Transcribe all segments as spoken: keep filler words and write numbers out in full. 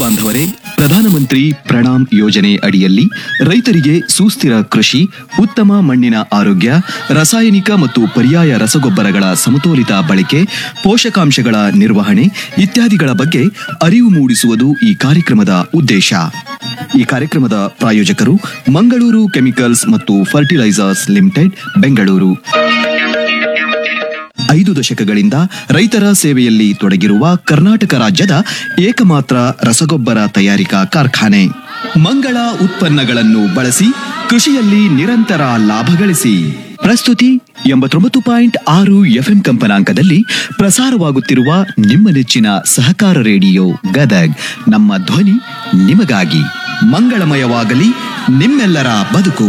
ಬಾಂಧವರೇ, ಪ್ರಧಾನಮಂತ್ರಿ ಪ್ರಣಾಮ್ ಯೋಜನೆ ಅಡಿಯಲ್ಲಿ ರೈತರಿಗೆ ಸುಸ್ಥಿರ ಕೃಷಿ, ಉತ್ತಮ ಮಣ್ಣಿನ ಆರೋಗ್ಯ, ರಾಸಾಯನಿಕ ಮತ್ತು ಪರ್ಯಾಯ ರಸಗೊಬ್ಬರಗಳ ಸಮತೋಲಿತ ಬಳಕೆ, ಪೋಷಕಾಂಶಗಳ ನಿರ್ವಹಣೆ ಇತ್ಯಾದಿಗಳ ಬಗ್ಗೆ ಅರಿವು ಮೂಡಿಸುವುದು ಈ ಕಾರ್ಯಕ್ರಮದ ಉದ್ದೇಶ. ಈ ಕಾರ್ಯಕ್ರಮದ ಪ್ರಾಯೋಜಕರು ಮಂಗಳೂರು ಕೆಮಿಕಲ್ಸ್ ಮತ್ತು ಫರ್ಟಿಲೈಸರ್ಸ್ ಲಿಮಿಟೆಡ್, ಬೆಂಗಳೂರು. ಐದು ದಶಕಗಳಿಂದ ರೈತರ ಸೇವೆಯಲ್ಲಿ ತೊಡಗಿರುವ ಕರ್ನಾಟಕ ರಾಜ್ಯದ ಏಕಮಾತ್ರ ರಸಗೊಬ್ಬರ ತಯಾರಿಕಾ ಕಾರ್ಖಾನೆ. ಮಂಗಳ ಉತ್ಪನ್ನಗಳನ್ನು ಬಳಸಿ ಕೃಷಿಯಲ್ಲಿ ನಿರಂತರ ಲಾಭ ಗಳಿಸಿ. ಪ್ರಸ್ತುತಿ ಎಂಬತ್ತೊಂಬತ್ತು ಪಾಯಿಂಟ್ ಆರು ಎಫ್ಎಂ ಕಂಪನಾಂಕದಲ್ಲಿ ಪ್ರಸಾರವಾಗುತ್ತಿರುವ ನಿಮ್ಮ ನೆಚ್ಚಿನ ಸಹಕಾರ ರೇಡಿಯೋ ಗದಗ್. ನಮ್ಮ ಧ್ವನಿ ನಿಮಗಾಗಿ. ಮಂಗಳಮಯವಾಗಲಿ ನಿಮ್ಮೆಲ್ಲರ ಬದುಕು.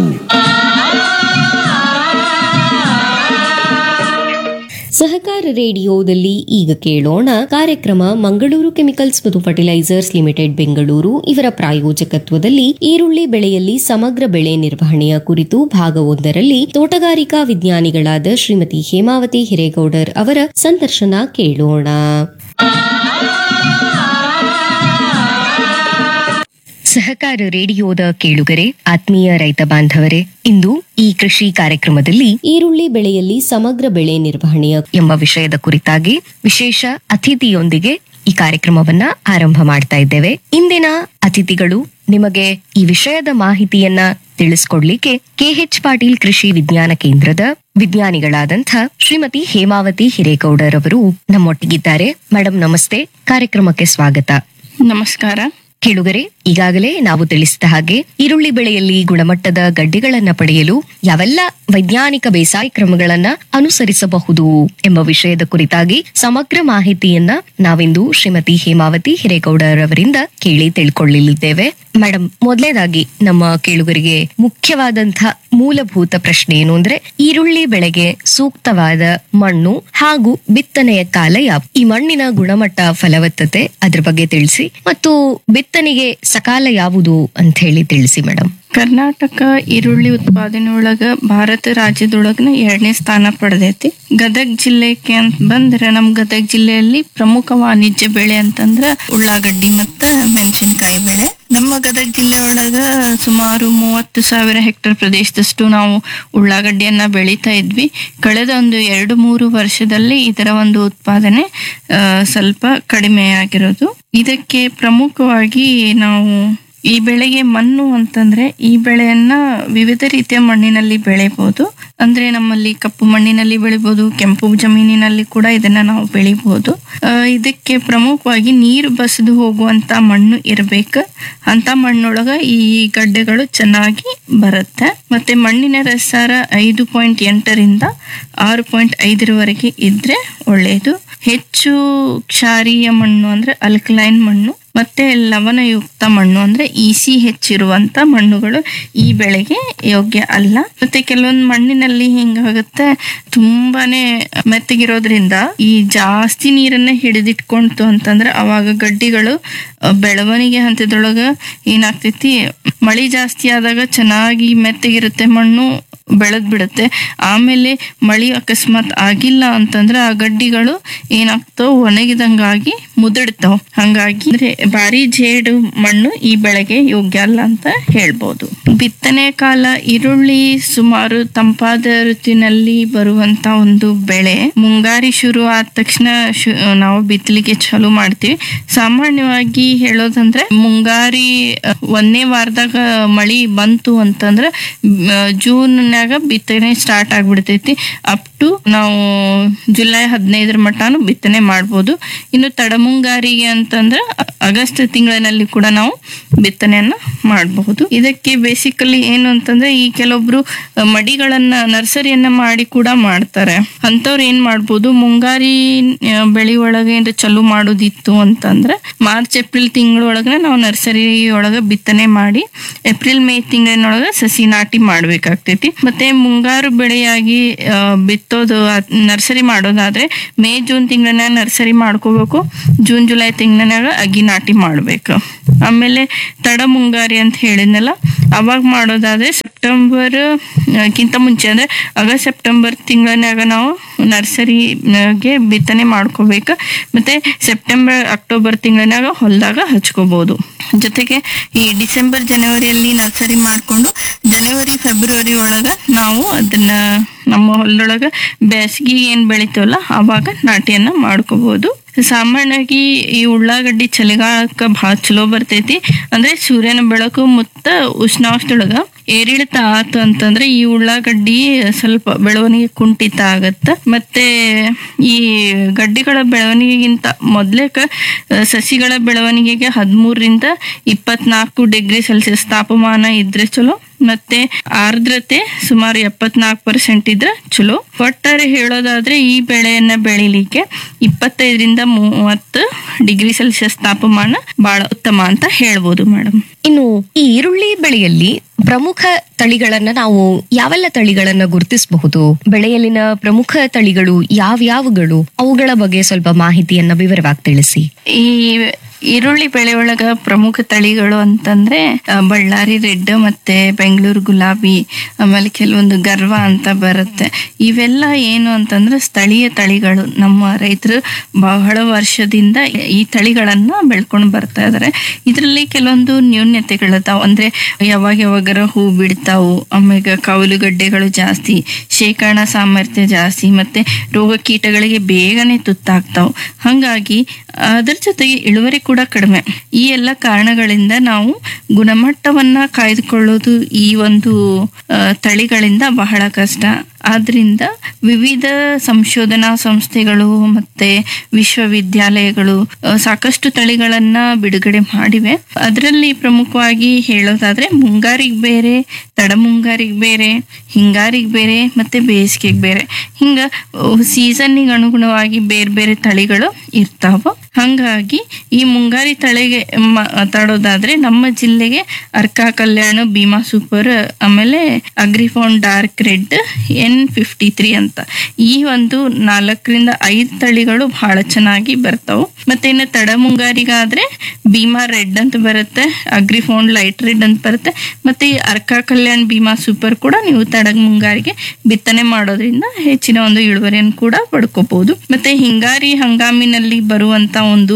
ಸಹಕಾರ ರೇಡಿಯೋದಲ್ಲಿ ಈಗ ಕೇಳೋಣ ಕಾರ್ಯಕ್ರಮ ಮಂಗಳೂರು ಕೆಮಿಕಲ್ಸ್ ಮತ್ತು ಫರ್ಟಿಲೈಸರ್ಸ್ ಲಿಮಿಟೆಡ್, ಬೆಂಗಳೂರು ಇವರ ಪ್ರಾಯೋಜಕತ್ವದಲ್ಲಿ ಈರುಳ್ಳಿ ಬೆಳೆಯಲ್ಲಿ ಸಮಗ್ರ ಬೆಳೆ ನಿರ್ವಹಣೆಯ ಕುರಿತು ಭಾಗ ಒಂದರಲ್ಲಿ ತೋಟಗಾರಿಕಾ ವಿಜ್ಞಾನಿಗಳಾದ ಶ್ರೀಮತಿ ಹೇಮಾವತಿ ಹಿರೇಗೌಡರ್ ಅವರ ಸಂದರ್ಶನ ಕೇಳೋಣ. ಸಹಕಾರ ರೇಡಿಯೋದ ಕೇಳುಗರೆ, ಆತ್ಮೀಯ ರೈತ ಬಾಂಧವರೇ, ಇಂದು ಈ ಕೃಷಿ ಕಾರ್ಯಕ್ರಮದಲ್ಲಿ ಈರುಳ್ಳಿ ಬೆಳೆಯಲ್ಲಿ ಸಮಗ್ರ ಬೆಳೆ ನಿರ್ವಹಣೆಯ ಎಂಬ ವಿಷಯದ ಕುರಿತಾಗಿ ವಿಶೇಷ ಅತಿಥಿಯೊಂದಿಗೆ ಈ ಕಾರ್ಯಕ್ರಮವನ್ನ ಆರಂಭ ಮಾಡ್ತಾ ಇದ್ದೇವೆ. ಇಂದಿನ ಅತಿಥಿಗಳು ನಿಮಗೆ ಈ ವಿಷಯದ ಮಾಹಿತಿಯನ್ನ ತಿಳಿಸ್ಕೊಡ್ಲಿಕ್ಕೆ ಕೆಎಚ್ ಪಾಟೀಲ್ ಕೃಷಿ ವಿಜ್ಞಾನ ಕೇಂದ್ರದ ವಿಜ್ಞಾನಿಗಳಾದಂಥ ಶ್ರೀಮತಿ ಹೇಮಾವತಿ ಹಿರೇಗೌಡರ್ ಅವರು ನಮ್ಮೊಟ್ಟಿಗಿದ್ದಾರೆ. ಮೇಡಮ್ ನಮಸ್ತೆ, ಕಾರ್ಯಕ್ರಮಕ್ಕೆ ಸ್ವಾಗತ. ನಮಸ್ಕಾರ. ಕೇಳುಗರೆ, ಈಗಾಗಲೇ ನಾವು ತಿಳಿಸಿದ ಹಾಗೆ ಈರುಳ್ಳಿ ಬೆಳೆಯಲ್ಲಿ ಗುಣಮಟ್ಟದ ಗಡ್ಡೆಗಳನ್ನ ಪಡೆಯಲು ಯಾವೆಲ್ಲ ವೈಜ್ಞಾನಿಕ ಬೇಸಾಯ ಕ್ರಮಗಳನ್ನ ಅನುಸರಿಸಬಹುದು ಎಂಬ ವಿಷಯದ ಕುರಿತಾಗಿ ಸಮಗ್ರ ಮಾಹಿತಿಯನ್ನ ನಾವಿಂದು ಶ್ರೀಮತಿ ಹೇಮಾವತಿ ಹಿರೇಗೌಡರ್ ಅವರಿಂದ ಕೇಳಿ ತಿಳ್ಕೊಳ್ಳಲಿದ್ದೇವೆ. ಮೇಡಮ್, ಮೊದಲನೇದಾಗಿ ನಮ್ಮ ಕೇಳುಗರಿಗೆ ಮುಖ್ಯವಾದಂತಹ ಮೂಲಭೂತ ಪ್ರಶ್ನೆ ಏನು ಅಂದ್ರೆ, ಈರುಳ್ಳಿ ಬೆಳೆಗೆ ಸೂಕ್ತವಾದ ಮಣ್ಣು ಹಾಗೂ ಬಿತ್ತನೆಯ ಕಾಲ ಯಾವ? ಈ ಮಣ್ಣಿನ ಗುಣಮಟ್ಟ, ಫಲವತ್ತತೆ ಅದ್ರ ಬಗ್ಗೆ ತಿಳಿಸಿ, ಮತ್ತು ಬಿತ್ತನೆಗೆ ಸಕಾಲ ಯಾವುದು ಅಂತ ಹೇಳಿ ತಿಳಿಸಿ ಮೇಡಮ್. ಕರ್ನಾಟಕ ಈರುಳ್ಳಿ ಉತ್ಪಾದನೆ ಒಳಗ ಭಾರತ ರಾಜ್ಯದೊಳಗನ ಎರಡನೇ ಸ್ಥಾನ ಪಡೆದೈತಿ. ಗದಗ್ ಜಿಲ್ಲೆಗೆ ಅಂತ ಬಂದ್ರೆ, ನಮ್ ಗದಗ್ ಜಿಲ್ಲೆಯಲ್ಲಿ ಪ್ರಮುಖ ವಾಣಿಜ್ಯ ಬೆಳೆ ಅಂತಂದ್ರ ಉಳ್ಳಾಗಡ್ಡಿ ಮತ್ತ ಮೆಣಸಿನಕಾಯಿ ಬೆಳೆ. ನಮ್ಮ ಗದಗ ಜಿಲ್ಲೆ ಒಳಗ ಸುಮಾರು ಮೂವತ್ತು ಸಾವಿರ ಹೆಕ್ಟೇರ್ ಪ್ರದೇಶದಷ್ಟು ನಾವು ಉಳ್ಳಾಗಡ್ಡಿಯನ್ನ ಬೆಳೀತಾ ಇದ್ವಿ. ಕಳೆದ ಒಂದು ಎರಡು ಮೂರು ವರ್ಷದಲ್ಲಿ ಇದರ ಒಂದು ಉತ್ಪಾದನೆ ಅಹ್ ಸ್ವಲ್ಪ ಕಡಿಮೆ ಆಗಿರೋದು. ಇದಕ್ಕೆ ಪ್ರಮುಖವಾಗಿ ನಾವು ಈ ಬೆಳೆಗೆ ಮಣ್ಣು ಅಂತಂದ್ರೆ, ಈ ಬೆಳೆಯನ್ನ ವಿವಿಧ ರೀತಿಯ ಮಣ್ಣಿನಲ್ಲಿ ಬೆಳೆಯಬಹುದು. ಅಂದ್ರೆ ನಮ್ಮಲ್ಲಿ ಕಪ್ಪು ಮಣ್ಣಿನಲ್ಲಿ ಬೆಳಿಬಹುದು, ಕೆಂಪು ಜಮೀನಿನಲ್ಲಿ ಕೂಡ ಇದನ್ನ ನಾವು ಬೆಳಿಬಹುದು. ಅಹ್ ಇದಕ್ಕೆ ಪ್ರಮುಖವಾಗಿ ನೀರು ಬಸಿದು ಹೋಗುವಂತ ಮಣ್ಣು ಇರ್ಬೇಕು. ಅಂತ ಮಣ್ಣೊಳಗ ಈ ಗಡ್ಡೆಗಳು ಚೆನ್ನಾಗಿ ಬರುತ್ತೆ. ಮತ್ತೆ ಮಣ್ಣಿನ ರಸಾರ ಐದು ಪಾಯಿಂಟ್ ಎಂಟರಿಂದ ಆರು ಪಾಯಿಂಟ್ ಐದರವರೆಗೆ ಇದ್ರೆ ಒಳ್ಳೆಯದು. ಹೆಚ್ಚು ಕ್ಷಾರೀಯ ಮಣ್ಣು ಅಂದ್ರೆ ಅಲ್ಕಲೈನ್ ಮಣ್ಣು, ಮತ್ತೆ ಲವಣಯುಕ್ತ ಮಣ್ಣು ಅಂದ್ರೆ ಇಸಿ ಹೆಚ್ಚಿರುವಂತ ಮಣ್ಣುಗಳು ಈ ಬೆಳೆಗೆ ಯೋಗ್ಯ ಅಲ್ಲ. ಮತ್ತೆ ಕೆಲವೊಂದು ಮಣ್ಣಿನಲ್ಲಿ ಹಿಂಗಾಗುತ್ತೆ, ತುಂಬಾನೇ ಮೆತ್ತಗಿರೋದ್ರಿಂದ ಈ ಜಾಸ್ತಿ ನೀರನ್ನ ಹಿಡಿದಿಟ್ಕೊಂತು ಅಂತಂದ್ರೆ ಅವಾಗ ಗಡ್ಡಿಗಳು ಬೆಳವಣಿಗೆ ಹಂತದೊಳಗ ಏನಾಗ್ತೈತಿ, ಮಳಿ ಜಾಸ್ತಿ ಆದಾಗ ಚೆನ್ನಾಗಿ ಮೆತ್ತಗಿರುತ್ತೆ ಮಣ್ಣು, ಬೆಳೆದ್ ಬಿಡುತ್ತೆ. ಆಮೇಲೆ ಮಳಿ ಅಕಸ್ಮಾತ್ ಆಗಿಲ್ಲ ಅಂತಂದ್ರೆ ಆ ಗಡ್ಡಿಗಳು ಏನಾಗ್ತಾವ, ಒಣಗಿದಂಗಾಗಿ ಮುದುಡ್ತಾವ. ಹಂಗಾಗಿ ಅಂದ್ರೆ ಭಾರಿ ಜೇಡು ಮಣ್ಣು ಈ ಬೆಳೆಗೆ ಯೋಗ್ಯ ಅಲ್ಲ ಅಂತ ಹೇಳ್ಬೋದು. ಬಿತ್ತನೆ ಕಾಲ ಈರುಳ್ಳಿ ಸುಮಾರು ತಂಪಾದ ಋತುವಿನಲ್ಲಿ ಬರುವಂತ ಒಂದು ಬೆಳೆ. ಮುಂಗಾರಿ ಶುರು ಆದ ತಕ್ಷಣ ನಾವು ಬಿತ್ತಲಿಕ್ಕೆ ಚಾಲು ಮಾಡ್ತೀವಿ. ಸಾಮಾನ್ಯವಾಗಿ ಹೇಳೋದಂದ್ರೆ ಮುಂಗಾರಿ ಒಂದನೇ ವಾರದಾಗ ಮಳಿ ಬಂತು ಅಂತಂದ್ರೆ ಜೂನ್ ಬಿತ್ತನೆ ಸ್ಟಾರ್ಟ್ ಆಗ್ಬಿಡ್ತೈತಿ. ಅಪ್ ಟು ನಾವು ಜುಲೈ ಹದಿನೈದರ ಮಟಾನು ಬಿತ್ತನೆ ಮಾಡ್ಬೋದು. ಇನ್ನು ತಡಮುಂಗಾರಿಗೆ ಅಂತಂದ್ರೆ ಆಗಸ್ಟ್ ತಿಂಗಳಿನಲ್ಲಿ ಕೂಡ ನಾವು ಬಿತ್ತನೆಯನ್ನ ಮಾಡಬಹುದು. ಇದಕ್ಕೆ ಬೇಸಿಕಲಿ ಏನು ಅಂತಂದ್ರೆ, ಈ ಕೆಲವೊಬ್ರು ಮಡಿಗಳನ್ನ ನರ್ಸರಿಯನ್ನ ಮಾಡಿ ಕೂಡ ಮಾಡ್ತಾರೆ. ಅಂತವ್ರು ಏನ್ ಮಾಡ್ಬೋದು, ಮುಂಗಾರಿ ಬೆಳಿ ಒಳಗೆ ಏನ್ ಚಲೋ ಮಾಡೋದಿತ್ತು ಅಂತಂದ್ರೆ ಮಾರ್ಚ್ ಏಪ್ರಿಲ್ ತಿಂಗಳೊಳಗ ನಾವು ನರ್ಸರಿ ಒಳಗ ಬಿತ್ತನೆ ಮಾಡಿ ಏಪ್ರಿಲ್ ಮೇ ತಿಂಗಳಿನೊಳಗ ಸಸಿ ನಾಟಿ ಮಾಡ್ಬೇಕಾಗ್ತೈತಿ. ಮತ್ತೆ ಮುಂಗಾರು ಬೆಳೆಯಾಗಿ ಬಿತ್ತೋದು ನರ್ಸರಿ ಮಾಡೋದಾದ್ರೆ ಮೇ ಜೂನ್ ತಿಂಗಳನ್ಯಾಗ ನರ್ಸರಿ ಮಾಡ್ಕೋಬೇಕು, ಜೂನ್ ಜುಲೈ ತಿಂಗಳನ್ಯಾಗ ಅಗಿ ನಾಟಿ ಮಾಡ್ಬೇಕು. ಆಮೇಲೆ ತಡ ಮುಂಗಾರಿ ಅಂತ ಹೇಳಿದ್ನಲ್ಲ, ಅವಾಗ ಮಾಡೋದಾದ್ರೆ ಸೆಪ್ಟೆಂಬರ್ ಗಿಂತ ಮುಂಚೆ ಅಂದ್ರೆ ಆಗಸ್ಟ್ ಸೆಪ್ಟೆಂಬರ್ ತಿಂಗಳನ್ಯಾಗ ನಾವು ನರ್ಸರಿಗೆ ಬಿತ್ತನೆ ಮಾಡ್ಕೋಬೇಕು. ಮತ್ತೆ ಸೆಪ್ಟೆಂಬರ್ ಅಕ್ಟೋಬರ್ ತಿಂಗಳನ್ಯಾಗ ಹೊಲದಾಗ ಹಚ್ಕೋಬಹುದು. ಜೊತೆಗೆ ಈ ಡಿಸೆಂಬರ್ ಜನವರಿಯಲ್ಲಿ ನರ್ಸರಿ ಮಾಡ್ಕೊಂಡು ಜನವರಿ ಫೆಬ್ರವರಿ ಒಳಗ ನಾವು ಅದನ್ನ ನಮ್ಮ ಹೊಲದೊಳಗ ಬೇಸಿಗೆ ಏನ್ ಬೆಳಿತೀವಲ್ಲ ಅವಾಗ ನಾಟಿಯನ್ನ ಮಾಡ್ಕೋಬಹುದು. ಸಾಮಾನ್ಯವಾಗಿ ಈ ಉಳ್ಳಾಗಡ್ಡಿ ಚಳಿಗಾಲಕ್ಕ ಬಹಳ ಚಲೋ ಬರ್ತೈತಿ. ಅಂದ್ರೆ ಸೂರ್ಯನ ಬೆಳಕು ಮತ್ತ ಉಷ್ಣಾಂಶದೊಳಗ ಏರಿಳಿತ ಆತು ಅಂತಂದ್ರೆ ಈ ಉಳ್ಳಾಗಡ್ಡಿ ಸ್ವಲ್ಪ ಬೆಳವಣಿಗೆ ಕುಂಠಿತ ಆಗತ್ತ. ಮತ್ತೆ ಈ ಗಡ್ಡಿಗಳ ಬೆಳವಣಿಗೆಗಿಂತ ಮೊದ್ಲೇಕ ಸಸಿಗಳ ಬೆಳವಣಿಗೆಗೆ ಹದಿಮೂರರಿಂದ ಇಪ್ಪತ್ನಾಲ್ಕು ಡಿಗ್ರಿ ಸೆಲ್ಸಿಯಸ್ ತಾಪಮಾನ ಇದ್ರೆ ಚಲೋ. ಮತ್ತೆ ಆರ್ದ್ರತೆ ಸುಮಾರು ಎಪ್ಪತ್ನಾಲ್ಕು ಪರ್ಸೆಂಟ್ ಇದ್ರೆ ಚಲೋ. ಒಟ್ಟಾರೆ ಹೇಳೋದಾದ್ರೆ ಈ ಬೆಳೆಯನ್ನ ಬೆಳಿಲಿಕ್ಕೆ ಇಪ್ಪತ್ತೈದರಿಂದ ಮೂವತ್ತು ಡಿಗ್ರಿ ಸೆಲ್ಸಿಯಸ್ ತಾಪಮಾನ ಬಹಳ ಉತ್ತಮ ಅಂತ ಹೇಳ್ಬೋದು ಮೇಡಮ್. ಇನ್ನು ಈ ಈರುಳ್ಳಿ ಬೆಳೆಯಲ್ಲಿ ಪ್ರಮುಖ ತಳಿಗಳನ್ನ ನಾವು ಯಾವೆಲ್ಲ ತಳಿಗಳನ್ನ ಗುರುತಿಸಬಹುದು? ಬೆಳೆಯಲ್ಲಿನ ಪ್ರಮುಖ ತಳಿಗಳು ಯಾವ್ಯಾವುಗಳು? ಅವುಗಳ ಬಗ್ಗೆ ಸ್ವಲ್ಪ ಮಾಹಿತಿಯನ್ನ ವಿವರವಾಗಿ ತಿಳಿಸಿ. ಈ ಈರುಳ್ಳಿ ಬೆಳೆ ಒಳಗ ಪ್ರಮುಖ ತಳಿಗಳು ಅಂತಂದ್ರೆ ಬಳ್ಳಾರಿ ರೆಡ್ ಮತ್ತೆ ಬೆಂಗಳೂರು ಗುಲಾಬಿ, ಆಮೇಲೆ ಕೆಲವೊಂದು ಗರ್ವ ಅಂತ ಬರುತ್ತೆ. ಇವೆಲ್ಲ ಏನು ಅಂತಂದ್ರೆ ಸ್ಥಳೀಯ ತಳಿಗಳು. ನಮ್ಮ ರೈತರು ಬಹಳ ವರ್ಷದಿಂದ ಈ ತಳಿಗಳನ್ನ ಬೆಳ್ಕೊಂಡು ಬರ್ತಾ ಇದಾರೆ. ಇದರಲ್ಲಿ ಕೆಲವೊಂದು ನ್ಯೂನ್ಯತೆಗಳದಾವ. ಅಂದ್ರೆ ಯಾವಾಗ ಯಾವಾಗರ ಹೂ ಬಿಡ್ತಾವು, ಆಮೇಲೆ ಕೌಲುಗಡ್ಡೆಗಳು ಜಾಸ್ತಿ, ಶೇಖರಣಾ ಸಾಮರ್ಥ್ಯ ಜಾಸ್ತಿ, ಮತ್ತೆ ರೋಗ ಕೀಟಗಳಿಗೆ ಬೇಗನೆ ತುತ್ತಾಗ್ತಾವ್. ಹಂಗಾಗಿ ಅದರ ಜೊತೆಗೆ ಇಳುವರಿ ಕೂಡ ಕಡಿಮೆ. ಈ ಎಲ್ಲ ಕಾರಣಗಳಿಂದ ನಾವು ಗುಣಮಟ್ಟವನ್ನ ಕಾಯ್ದುಕೊಳ್ಳೋದು ಈ ಒಂದು ತಳಿಗಳಿಂದ ಬಹಳ ಕಷ್ಟ. ಆದ್ರಿಂದ ವಿವಿಧ ಸಂಶೋಧನಾ ಸಂಸ್ಥೆಗಳು ಮತ್ತೆ ವಿಶ್ವವಿದ್ಯಾಲಯಗಳು ಸಾಕಷ್ಟು ತಳಿಗಳನ್ನ ಬಿಡುಗಡೆ ಮಾಡಿವೆ. ಅದರಲ್ಲಿ ಪ್ರಮುಖವಾಗಿ ಹೇಳೋದಾದ್ರೆ ಮುಂಗಾರಿಗೆ ಬೇರೆ, ತಡ ಮುಂಗಾರಿಗೆ ಬೇರೆ, ಹಿಂಗಾರಿಗೆ ಬೇರೆ ಮತ್ತೆ ಬೇಸಿಗೆಗೆ ಬೇರೆ, ಹಿಂಗ ಸೀಸನ್ನಿಗೆ ಅನುಗುಣವಾಗಿ ಬೇರೆ ಬೇರೆ ತಳಿಗಳು ಇರ್ತಾವ. ಹಂಗಾಗಿ ಈ ಮುಂಗಾರಿ ತಳಿಗೆ ಮಾತಾಡೋದಾದ್ರೆ ನಮ್ಮ ಜಿಲ್ಲೆಗೆ ಅರ್ಕಾ ಕಲ್ಯಾಣ, ಭೀಮಾ ಸೂಪರ್, ಆಮೇಲೆ ಅಗ್ರಿಫೋನ್ dark red, N fifty three ಅಂತ ಈ ಒಂದು ನಾಲ್ಕರಿಂದ ಐದು ತಳಿಗಳು ಬಹಳ ಚೆನ್ನಾಗಿ ಬರ್ತಾವು. ಮತ್ತೆ ಇನ್ನು ತಡ ಮುಂಗಾರಿಗಾದ್ರೆ ಭೀಮಾ ರೆಡ್ ಅಂತ ಬರುತ್ತೆ, ಅಗ್ರಿಫೋನ್ ಲೈಟ್ ರೆಡ್ ಅಂತ ಬರುತ್ತೆ, ಮತ್ತೆ ಈ ಅರ್ಕಾ ಕಲ್ಯಾಣ್ ಭೀಮಾ ಸೂಪರ್ ಕೂಡ ನೀವು ತಡ ಮುಂಗಾರಿಗೆ ಬಿತ್ತನೆ ಮಾಡೋದ್ರಿಂದ ಹೆಚ್ಚಿನ ಒಂದು ಇಳುವರಿಯನ್ನು ಕೂಡ ಪಡ್ಕೋಬಹುದು. ಮತ್ತೆ ಹಿಂಗಾರಿ ಹಂಗಾಮಿನಲ್ಲಿ ಬರುವಂತ ಒಂದು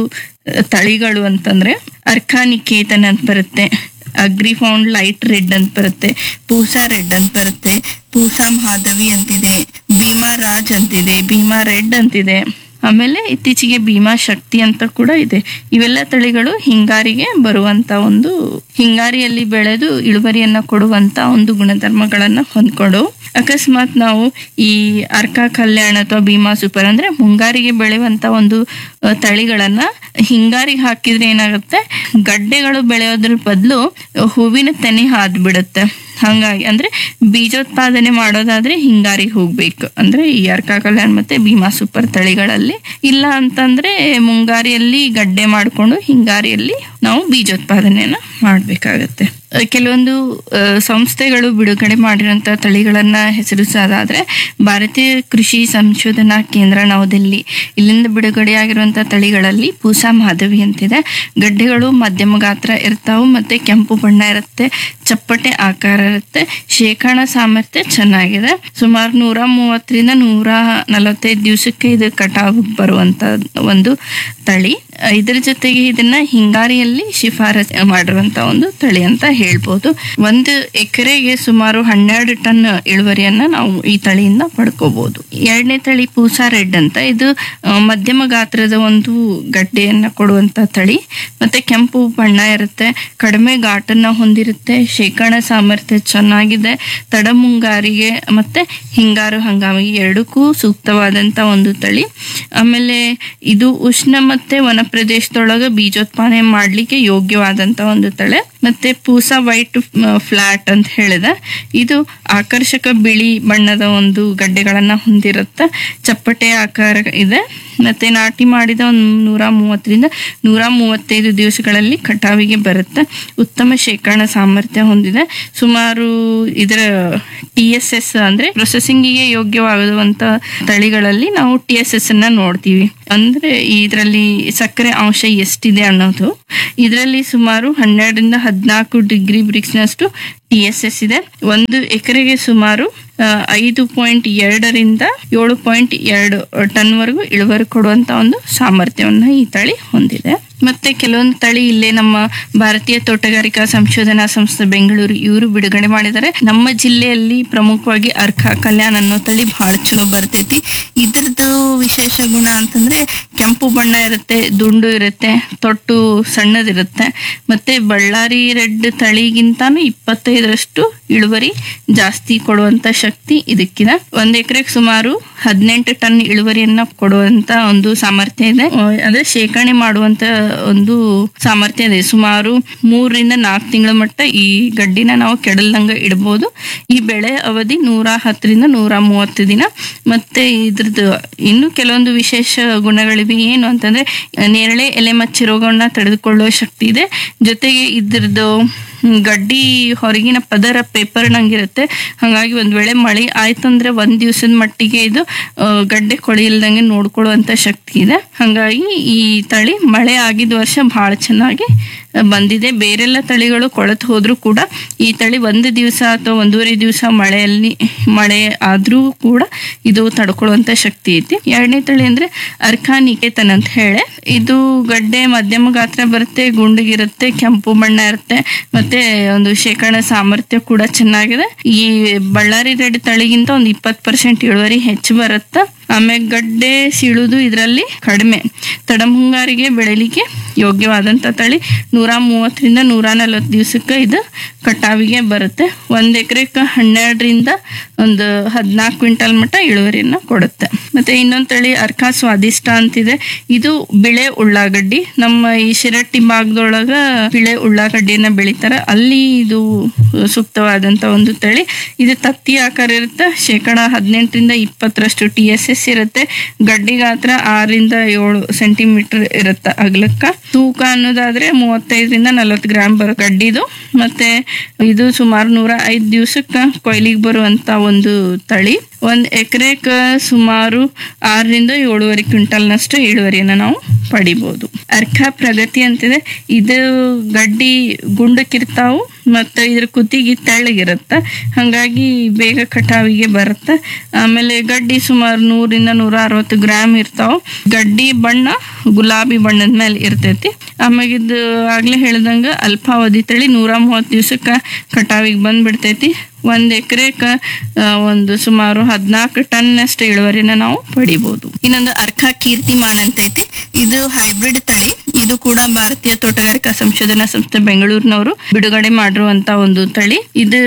ತಳಿಗಳು ಅಂತಂದ್ರೆ ಅರ್ಕಾ ನಿಕೇತನ್ ಅಂತ ಬರುತ್ತೆ, ಅಗ್ರಿಫೌಂಡ್ ಲೈಟ್ ರೆಡ್ ಅಂತ ಬರುತ್ತೆ, ಪೂಸಾ ರೆಡ್ ಅಂತ ಬರುತ್ತೆ, ಪೂಸಾ ಮಾಧವಿ ಅಂತಿದೆ, ಭೀಮಾ ರಾಜ್ ಅಂತಿದೆ, ಭೀಮಾ ರೆಡ್ ಅಂತಿದೆ, ಆಮೇಲೆ ಇತ್ತೀಚೆಗೆ ಭೀಮಾ ಶಕ್ತಿ ಅಂತ ಕೂಡ ಇದೆ. ಇವೆಲ್ಲ ತಳಿಗಳು ಹಿಂಗಾರಿಗೆ ಬರುವಂತ ಒಂದು ಹಿಂಗಾರಿಯಲ್ಲಿ ಬೆಳೆದು ಇಳುವರಿಯನ್ನ ಕೊಡುವಂತ ಒಂದು ಗುಣಧರ್ಮಗಳನ್ನ ಹೊಂದ್ಕೊಂಡು, ಅಕಸ್ಮಾತ್ ನಾವು ಈ ಅರ್ಕಾ ಕಲ್ಯಾಣ ಅಥವಾ ಭೀಮಾ ಸೂಪರ್ ಅಂದ್ರೆ ಮುಂಗಾರಿಗೆ ಬೆಳೆಯುವಂತ ಒಂದು ತಳಿಗಳನ್ನ ಹಿಂಗಾರಿಗೆ ಹಾಕಿದ್ರೆ ಏನಾಗುತ್ತೆ, ಗಡ್ಡೆಗಳು ಬೆಳೆಯೋದ್ರ ಬದಲು ಹೂವಿನ ತೆನೆ ಹಾದ್ ಬಿಡುತ್ತೆ. ಹಂಗಾಗಿ ಅಂದ್ರೆ ಬೀಜೋತ್ಪಾದನೆ ಮಾಡೋದಾದ್ರೆ ಹಿಂಗಾರಿಗೆ ಹೋಗ್ಬೇಕು, ಅಂದ್ರೆ ಈ ಅರ್ಕಾ ಕಲ್ಯಾಣ್ ಮತ್ತೆ ಭೀಮಾ ಸೂಪರ್ ತಳಿಗಳಲ್ಲಿ. ಇಲ್ಲ ಅಂತಂದ್ರೆ ಮುಂಗಾರಿಯಲ್ಲಿ ಗಡ್ಡೆ ಮಾಡ್ಕೊಂಡು ಹಿಂಗಾರಿಯಲ್ಲಿ ನಾವು ಬೀಜೋತ್ಪಾದನೆಯನ್ನ ಮಾಡ್ಬೇಕಾಗತ್ತೆ. ಕೆಲವೊಂದು ಸಂಸ್ಥೆಗಳು ಬಿಡುಗಡೆ ಮಾಡಿರುವಂತ ತಳಿಗಳನ್ನ ಹೆಸರಿಸೋದಾದ್ರೆ ಭಾರತೀಯ ಕೃಷಿ ಸಂಶೋಧನಾ ಕೇಂದ್ರ ನವದೆಹಲಿ, ಇಲ್ಲಿಂದ ಬಿಡುಗಡೆಯಾಗಿರುವಂತ ತಳಿಗಳಲ್ಲಿ ಪೂಸಾ ಮಾಧವಿ ಅಂತಿದೆ. ಗಡ್ಡೆಗಳು ಮಧ್ಯಮ ಗಾತ್ರ ಇರ್ತಾವು, ಮತ್ತೆ ಕೆಂಪು ಬಣ್ಣ ಇರುತ್ತೆ, ಚಪ್ಪಟೆ ಆಕಾರ ಇರುತ್ತೆ, ಶೇಖರಣಾ ಸಾಮರ್ಥ್ಯ ಚೆನ್ನಾಗಿದೆ. ಸುಮಾರು ನೂರ ಮೂವತ್ತರಿಂದ ನೂರ ನಲವತ್ತೈದು ದಿವಸಕ್ಕೆ ಇದು ಕಟಾವು ಬರುವಂತ ಒಂದು ತಳಿ. ಇದರ ಜೊತೆಗೆ ಇದನ್ನ ಹಿಂಗಾರಿಯಲ್ಲಿ ಶಿಫಾರಸು ಮಾಡಿರುವಂತ ಒಂದು ತಳಿ ಅಂತ ಹೇಳ್ಬೋದು. ಒಂದು ಎಕರೆಗೆ ಸುಮಾರು ಹನ್ನೆರಡು ಟನ್ ಇಳುವರಿಯನ್ನ ನಾವು ಈ ತಳಿಯಿಂದ ಪಡ್ಕೋಬಹುದು. ಎರಡನೇ ತಳಿ ಪೂಸಾ ರೆಡ್ ಅಂತ, ಇದು ಮಧ್ಯಮ ಗಾತ್ರದ ಒಂದು ಗಡ್ಡೆಯನ್ನ ಕೊಡುವಂತ ತಳಿ, ಮತ್ತೆ ಕೆಂಪು ಬಣ್ಣ ಇರುತ್ತೆ, ಕಡಿಮೆ ಘಾಟನ್ನ ಹೊಂದಿರುತ್ತೆ, ಶೇಖರಣಾ ಸಾಮರ್ಥ್ಯ ಚೆನ್ನಾಗಿದೆ, ತಡ ಮುಂಗಾರಿಗೆ ಮತ್ತೆ ಹಿಂಗಾರು ಹಂಗಾಮಿಗೆ ಎರಡಕ್ಕೂ ಸೂಕ್ತವಾದಂತ ಒಂದು ತಳಿ. ಆಮೇಲೆ ಇದು ಉಷ್ಣ ಮತ್ತೆ ವನ ಪ್ರದೇಶದೊಳಗ ಬೀಜೋತ್ಪಾದನೆ ಮಾಡ್ಲಿಕ್ಕೆ ಯೋಗ್ಯವಾದಂತ ಒಂದು ತಳಿ. ಮತ್ತೆ ಪೂಸಾ ವೈಟ್ ಫ್ಲಾಟ್ ಅಂತ ಹೇಳಿದೆ, ಇದು ಆಕರ್ಷಕ ಬಿಳಿ ಬಣ್ಣದ ಒಂದು ಗಡ್ಡೆಗಳನ್ನ ಹೊಂದಿರುತ್ತೆ, ಚಪ್ಪಟೆ ಆಕಾರ ಇದೆ, ಮತ್ತೆ ನಾಟಿ ಮಾಡಿದ ಒಂದು ನೂರ ಮೂವತ್ತರಿಂದ ನೂರ ಮೂವತ್ತೈದು ದಿವಸಗಳಲ್ಲಿ ಕಟಾವಿಗೆ ಬರುತ್ತೆ. ಉತ್ತಮ ಶೇಖರಣಾ ಸಾಮರ್ಥ್ಯ ಹೊಂದಿದೆ. ಸುಮಾರು ಇದರ ಟಿ ಎಸ್ ಎಸ್ ಅಂದ್ರೆ ಪ್ರೊಸೆಸಿಂಗಿಗೆ ಯೋಗ್ಯವಾಗುವಂತ ತಳಿಗಳಲ್ಲಿ ನಾವು ಟಿ ಎಸ್ ಎಸ್ ಅನ್ನ ನೋಡ್ತೀವಿ. ಅಂದ್ರೆ ಇದರಲ್ಲಿ ಸಕ್ಕರೆ ಅಂಶ ಎಷ್ಟಿದೆ ಅನ್ನೋದು. ಇದರಲ್ಲಿ ಸುಮಾರು ಹನ್ನೆರಡರಿಂದ ಹದಿನಾಲ್ಕು ಡಿಗ್ರಿ ಬ್ರಿಕ್ಸ್ನಷ್ಟು ಟಿ ಎಸ್ ಎಸ್ ಇದೆ. ಒಂದು ಎಕರೆಗೆ ಸುಮಾರು ಐದು ಪಾಯಿಂಟ್ ಎರಡರಿಂದ ಏಳು ಪಾಯಿಂಟ್ ಎರಡು ಟನ್ ವರೆಗೂ ಇಳುವರಿ ಕೊಡುವಂತ ಒಂದು ಸಾಮರ್ಥ್ಯವನ್ನ ಈ ತಳಿ ಹೊಂದಿದೆ. ಮತ್ತೆ ಕೆಲವೊಂದು ತಳಿ ಇಲ್ಲೇ ನಮ್ಮ ಭಾರತೀಯ ತೋಟಗಾರಿಕಾ ಸಂಶೋಧನಾ ಸಂಸ್ಥೆ ಬೆಂಗಳೂರು ಇವರು ಬಿಡುಗಡೆ ಮಾಡಿದ್ದಾರೆ. ನಮ್ಮ ಜಿಲ್ಲೆಯಲ್ಲಿ ಪ್ರಮುಖವಾಗಿ ಅರ್ಕ ಕಲ್ಯಾಣ್ ಅನ್ನೋ ತಳಿ ಬಹಳ ಚಲೋ ಬರ್ತೈತಿ. ಇದ್ರದ್ದು ವಿಶೇಷ ಗುಣ ಅಂತಂದ್ರೆ ಕೆಂಪು ಬಣ್ಣ ಇರುತ್ತೆ, ದುಂಡು ಇರುತ್ತೆ, ತೊಟ್ಟು ಸಣ್ಣದಿರುತ್ತೆ. ಮತ್ತೆ ಬಳ್ಳಾರಿ ರೆಡ್ ತಳಿಗಿಂತಾನು ಇಪ್ಪತ್ತೈದರಷ್ಟು ಇಳುವರಿ ಜಾಸ್ತಿ ಕೊಡುವಂತ ಶಕ್ತಿ ಇದಕ್ಕಿದೆ. ಒಂದ್ ಎಕರೆಗೆ ಸುಮಾರು ಹದಿನೆಂಟು ಟನ್ ಇಳುವರಿಯನ್ನ ಕೊಡುವಂತ ಒಂದು ಸಾಮರ್ಥ್ಯ ಇದೆ. ಅಂದ್ರೆ ಶೇಖರಣೆ ಮಾಡುವಂತ ಒಂದು ಸಾಮರ್ಥ್ಯ ಇದೆ. ಸುಮಾರು ಮೂರರಿಂದ ನಾಲ್ಕು ತಿಂಗಳ ಮಟ್ಟ ಈ ಗಡ್ಡಿನ ನಾವು ಕೆಡಲ್ದಂಗ ಇಡಬಹುದು. ಈ ಬೆಳೆ ಅವಧಿ ನೂರ ಹತ್ತರಿಂದ ನೂರ ಮೂವತ್ತು ದಿನ. ಮತ್ತೆ ಇದ್ರದ್ದು ಇನ್ನು ಕೆಲವೊಂದು ವಿಶೇಷ ಗುಣಗಳಿವೆ. ಏನು ಅಂತಂದ್ರೆ ನೇರಳೆ ಎಲೆ ಮಚ್ಚೆ ರೋಗವನ್ನ ತಡೆದುಕೊಳ್ಳುವ ಶಕ್ತಿ ಇದೆ. ಜೊತೆಗೆ ಇದ್ರದ್ದು ಗಡ್ಡಿ ಹೊರಗಿನ ಪದರ ಪೇಪರ್ ನಂಗಿರುತ್ತೆ. ಹಾಗಾಗಿ ಒಂದ್ ವೇಳೆ ಮಳೆ ಆಯ್ತಂದ್ರೆ ಒಂದ್ ದಿವಸದ ಮಟ್ಟಿಗೆ ಇದು ಗಡ್ಡೆ ಕೊಳೆ ಇಲ್ದಂಗೆ ನೋಡ್ಕೊಳ್ಳುವಂತ ಶಕ್ತಿ ಇದೆ. ಹಾಗಾಗಿ ಈ ತಳಿ ಮಳೆ ಆಗಿದ ವರ್ಷ ಬಹಳ ಚೆನ್ನಾಗಿ ಬಂದಿದೆ. ಬೇರೆಲ್ಲ ತಳಿಗಳು ಕೊಳೆತು ಹೋದ್ರೂ ಕೂಡ ಈ ತಳಿ ಒಂದು ದಿವಸ ಅಥವಾ ಒಂದೂವರೆ ದಿವಸ ಮಳೆಯಲ್ಲಿ ಮಳೆ ಆದ್ರೂ ಕೂಡ ಇದು ತಡ್ಕೊಳ್ಳುವಂತ ಶಕ್ತಿ ಐತಿ. ಎರಡನೇ ತಳಿ ಅಂದ್ರೆ ಅರ್ಕಾ ನಿಕೇತನ್ ಅಂತ ಹೇಳಿ. ಇದು ಗಡ್ಡೆ ಮಧ್ಯಮ ಗಾತ್ರ ಬರುತ್ತೆ, ಗುಂಡಿಗಿರುತ್ತೆ, ಕೆಂಪು ಬಣ್ಣ ಇರುತ್ತೆ. ಮತ್ತೆ ಒಂದು ಶೇಖರಣಾ ಸಾಮರ್ಥ್ಯ ಕೂಡ ಚೆನ್ನಾಗಿದೆ. ಈ ಬಳ್ಳಾರಿ ರೆಡ್ ತಳಿಗಿಂತ ಒಂದು ಇಪ್ಪತ್ತು ಪರ್ಸೆಂಟ್ ಇಳುವರಿ ಹೆಚ್ಚು ಬರುತ್ತೆ. ಆಮೇಲೆ ಗಡ್ಡೆ ಸೀಳುದು ಇದರಲ್ಲಿ ಕಡಿಮೆ. ತಡಮುಂಗಾರಿಗೆ ಬೆಳೆಲಿಕ್ಕೆ ಯೋಗ್ಯವಾದಂತ ತಳಿ. ನೂರ ಮೂವತ್ತರಿಂದ ನೂರ ನಲ್ವತ್ತು ದಿವಸಕ್ಕೆ ಇದು ಕಟಾವಿಗೆ ಬರುತ್ತೆ. ಒಂದ್ ಎಕರೆಗೆ ಹನ್ನೆರಡರಿಂದ ಒಂದು ಹದಿನಾಲ್ಕು ಕ್ವಿಂಟಲ್ ಮಟ್ಟ ಇಳುವರಿಯನ್ನ ಕೊಡುತ್ತೆ. ಮತ್ತೆ ಇನ್ನೊಂದ್ ತಳಿ ಅರ್ಕಾ ಸ್ವಾದಿಷ್ಟ ಅಂತಿದೆ. ಇದು ಬಿಳೆ ಉಳ್ಳಾಗಡ್ಡಿ. ನಮ್ಮ ಈ ಶಿರಟ್ಟಿ ಭಾಗದೊಳಗ ಬಿಳೆ ಉಳ್ಳಾಗಡ್ಡಿಯನ್ನ ಬೆಳಿತಾರ, ಅಲ್ಲಿ ಇದು ಸೂಕ್ತವಾದಂತ ಒಂದು ತಳಿ. ಇದು ತತ್ತಿ ಆಕಾರ ಇರುತ್ತೆ. ಶೇಕಡ ಹದಿನೆಂಟರಿಂದ ಇಪ್ಪತ್ತರಷ್ಟು ಟಿ ಎಸ್ ಎಸ್ ಇರುತ್ತೆ. ಗಡ್ಡಿ ಗಾತ್ರ ಆರರಿಂದ ಏಳು ಸೆಂಟಿಮೀಟರ್ ಇರುತ್ತೆ ಅಗಲಕ್ಕ. ತೂಕ ಅನ್ನೋದಾದ್ರೆ ಮೂವತ್ತೈದರಿಂದ ನಲವತ್ತು ಗ್ರಾಮ್ ಬರೋ ಗಡ್ಡಿದು. ಮತ್ತೆ ಇದು ಸುಮಾರು ನೂರ ಐದು ದಿವಸಕ್ಕ ಕೊಯ್ಲಿಗೆ ಬರುವಂತ ಒಂದು ತಳಿ. ಒಂದ್ ಎಕರೆಕ ಸುಮಾರು ಆರರಿಂದ ಏಳುವರೆ ಕ್ವಿಂಟಲ್ನಷ್ಟು ಇಳುವರಿಯನ್ನ ನಾವು ಪಡಿಬಹುದು. ಅರ್ಕಾ ಪ್ರಗತಿ ಅಂತಿದೆ. ಇದು ಗಡ್ಡಿ ಗುಂಡಕ್ಕಿರ್ತಾವು ಮತ್ತೆ ಇದ್ರ ಕುತ್ತಿಗೆ ತೆಳ್ಳಗಿರುತ್ತೆ. ಹಂಗಾಗಿ ಬೇಗ ಕಟಾವಿಗೆ ಬರುತ್ತೆ. ಆಮೇಲೆ ಗಡ್ಡಿ ಸುಮಾರು ನೂರಿಂದ ನೂರ ಅರವತ್ತು ಗ್ರಾಮ್ ಇರ್ತಾವ. ಗಡ್ಡಿ ಬಣ್ಣ ಗುಲಾಬಿ ಬಣ್ಣದ ಮೇಲೆ ಇರ್ತೈತಿ. ಆಮೇಲೆ ಇದು ಆಗ್ಲೇ ಹೇಳ್ದಂಗ ಅಲ್ಪಾವಧಿ ತಳಿ. ನೂರ ಮೂವತ್ತು ದಿವ್ಸಕ್ಕ ಕಟಾವಿಗೆ ಬಂದ್ಬಿಡ್ತೈತಿ. ಒಂದ್ ಎಕರೆಕ ಒಂದು ಸುಮಾರು ಹದಿನಾಲ್ಕು ಟನ್ ಅಷ್ಟು ಇಳುವರಿನ ನಾವು ಪಡಿಬಹುದು. ಇನ್ನೊಂದು ಅರ್ಕಾ ಕೀರ್ತಿಮಾನ್ ಅಂತೈತಿ. ಇದು ಹೈಬ್ರಿಡ್ ತಳಿ. ಇದು ಕೂಡ ಭಾರತೀಯ ತೋಟಗಾರಿಕಾ ಸಂಶೋಧನಾ ಸಂಸ್ಥೆ ಬೆಂಗಳೂರಿನವರು ಬಿಡುಗಡೆ ಮಾಡಿರುವಂತ ಒಂದು ತಳಿ. ಇದು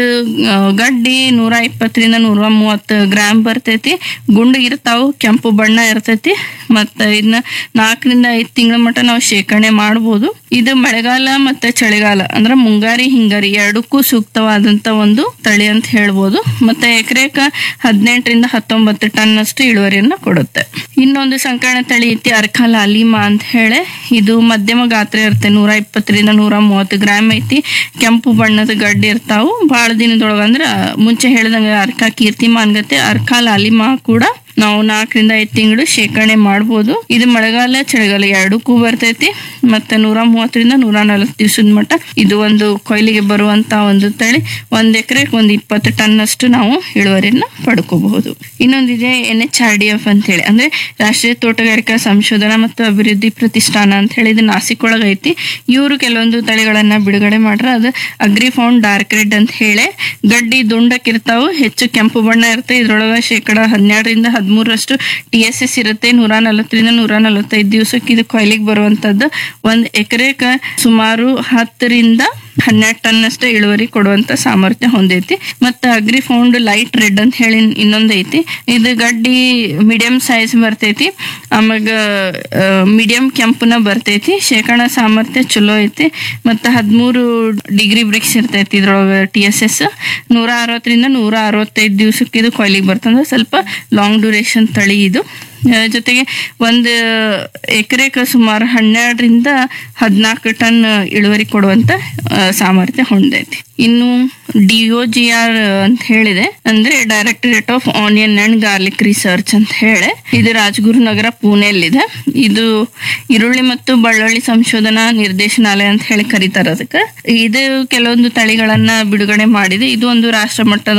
ಗಡ್ಡಿ ನೂರ ಇಪ್ಪತ್ತರಿಂದ ನೂರ ಮೂವತ್ತು ಗ್ರಾಮ್ ಬರ್ತೈತಿ. ಗುಂಡು ಇರ್ತಾವು, ಕೆಂಪು ಬಣ್ಣ ಇರ್ತೈತಿ. ಮತ್ತ ಇದನ್ನ ನಾಲ್ಕರಿಂದ ಐದು ತಿಂಗಳ ಮಟ್ಟ ನಾವು ಶೇಖರಣೆ ಮಾಡಬಹುದು. ಇದು ಮಳೆಗಾಲ ಮತ್ತೆ ಚಳಿಗಾಲ ಅಂದ್ರೆ ಮುಂಗಾರಿ ಹಿಂಗಾರಿ ಎರಡಕ್ಕೂ ಸೂಕ್ತವಾದಂತ ಒಂದು ತಳಿ ಅಂತ ಹೇಳ್ಬೋದು. ಮತ್ತೆ ಎಕರೆಕ ಹದಿನೆಂಟರಿಂದ ಹತ್ತೊಂಬತ್ತು ಟನ್ ಅಷ್ಟು ಇಳುವರಿಯನ್ನ ಕೊಡುತ್ತೆ. ಇನ್ನೊಂದು ಸಂಕರಣ ತಳಿ ಐತಿ ಅರ್ಕಾ ಲಾಲಿಮಾ ಅಂತ ಹೇಳಿ. ಇದು ಮಧ್ಯಮ ಗಾತ್ರ ಇರುತ್ತೆ. ನೂರ ಇಪ್ಪತ್ತರಿಂದ ನೂರ ಮೂವತ್ತು ಗ್ರಾಮ್ ಐತಿ. ಕೆಂಪು ಬಣ್ಣದ ಗಡ್ಡೆ ಇರ್ತಾವು. ಬಹಳ ದಿನದೊಳಗ ಅಂದ್ರ ಮುಂಚೆ ಹೇಳ್ದಂಗ ಅರ್ಕಾ ಕೀರ್ತಿಮಾನ್ ಗತೆ ಅರ್ಕಾ ಲಾಲಿಮಾ ಕೂಡ ನಾವು ನಾಲ್ಕರಿಂದ ಐದು ತಿಂಗಳು ಶೇಖರಣೆ ಮಾಡ್ಬೋದು. ಇದು ಮಳೆಗಾಲ ಚಳಿಗಾಲ ಎರಡಕ್ಕೂ ಬರ್ತೈತಿ. ಮತ್ತೆ ನೂರ ಮೂವತ್ತರಿಂದ ನೂರ ನಲ್ವತ್ತು ದಿವಸದ ಮಟ್ಟ ಇದು ಒಂದು ಕೊಯ್ಲಿಗೆ ಬರುವಂತ ಒಂದು ತಳಿ. ಒಂದ್ ಎಕರೆಗೆ ಒಂದ್ ಇಪ್ಪತ್ತು ಟನ್ ಅಷ್ಟು ನಾವು ಇಳುವರಿಯನ್ನ ಪಡ್ಕೋಬಹುದು. ಇನ್ನೊಂದಿದೆ N H R D F ಅಂತ ಹೇಳಿ, ಅಂದ್ರೆ ರಾಷ್ಟ್ರೀಯ ತೋಟಗಾರಿಕಾ ಸಂಶೋಧನಾ ಮತ್ತು ಅಭಿವೃದ್ಧಿ ಪ್ರತಿಷ್ಠಾನ ಅಂತ ಹೇಳಿ. ಇದು ನಾಸಿಕ್ ಒಳಗ ಐತಿ. ಇವರು ಕೆಲವೊಂದು ತಳಿಗಳನ್ನ ಬಿಡುಗಡೆ ಮಾಡ್ರ. ಅದು ಅಗ್ರಿಫೌಂಡ್ ಡಾರ್ಕ್ ರೆಡ್ ಅಂತ ಹೇಳಿ. ಗಡ್ಡಿ ದುಂಡಕ್ಕಿರ್ತಾವು, ಹೆಚ್ಚು ಕೆಂಪು ಬಣ್ಣ ಇರುತ್ತೆ. ಇದ್ರೊಳಗ ಶೇಕಡ ಹನ್ನೆರಡರಿಂದ ಹದಿಮೂರರಷ್ಟು ಟಿ ಎಸ್ ಎಸ್ ಇರುತ್ತೆ. ನೂರ ನಲವತ್ತರಿಂದ ನೂರ ನಲವತ್ತೈದು ದಿವಸಕ್ಕೆ ಇದು ಕೊಯ್ಲಿಗೆ ಬರುವಂತದ್ದು. ಒಂದ್ ಎಕರೆಕ ಸುಮಾರು ಹತ್ತರಿಂದ ಹನ್ನೆರಡು ಟನ್ ಅಷ್ಟೇ ಇಳುವರಿ ಕೊಡುವಂತ ಸಾಮರ್ಥ್ಯ ಹೊಂದೈತಿ. ಮತ್ತೆ ಅಗ್ರಿಫೌಂಡ್ ಲೈಟ್ ರೆಡ್ ಅಂತ ಹೇಳಿ ಇನ್ನೊಂದ್ ಐತಿ. ಇದು ಗಡ್ಡಿ ಮೀಡಿಯಂ ಸೈಜ್ ಬರ್ತೈತಿ. ಆಮ್ಯಾಗ ಮೀಡಿಯಂ ಕೆಂಪುನ ಬರ್ತೈತಿ. ಶೇಖರಣಾ ಸಾಮರ್ಥ್ಯ ಚಲೋ ಐತಿ. ಮತ್ತೆ ಹದಿಮೂರು ಡಿಗ್ರಿ ಬ್ರಿಕ್ಸ್ ಇರ್ತೈತಿ ಇದ್ರೊಳಗ ಟಿ ಎಸ್ ಎಸ್. ನೂರ ಅರವತ್ತರಿಂದ ನೂರ ಅರವತ್ತೈದು ದಿವಸಕ್ಕೆ ಇದು ಕೊಯ್ಲಿಗೆ ಬರ್ತಂದ್ರೆ ಸ್ವಲ್ಪ ಲಾಂಗ್ ಡ್ಯೂರೇಷನ್ ತಳಿ ಇದು. ಆ, ಜೊತೆಗೆ ಒಂದು ಎಕರೆಗೆ ಸುಮಾರು ಹನ್ನೆರಡರಿಂದ ಹದಿನಾಲ್ಕು ಟನ್ ಇಳುವರಿ ಕೊಡುವಂತ ಆ, ಸಾಮರ್ಥ್ಯ ಹೊಂದೈತಿ. ಇನ್ನು ಡಿ ಒ ಜಿ ಆರ್ ಅಂತ ಹೇಳಿದೆ, ಅಂದ್ರೆ directorate of onion and garlic research ಅಂತ ಹೇಳಿ, ಇದು ರಾಜಗುರು ನಗರ ಪುಣೆಯಲ್ಲಿದೆ. ಇದು ಈರುಳ್ಳಿ ಮತ್ತು ಬೆಳ್ಳುಳ್ಳಿ ಸಂಶೋಧನಾ ನಿರ್ದೇಶನಾಲಯ ಅಂತ ಹೇಳಿ ಕರೀತಾರೆ ಅದಕ್ಕೆ. ಇದು ಕೆಲವೊಂದು ತಳಿಗಳನ್ನ ಬಿಡುಗಡೆ ಮಾಡಿದೆ. ಇದು ಒಂದು ರಾಷ್ಟ್ರ ಮಟ್ಟದ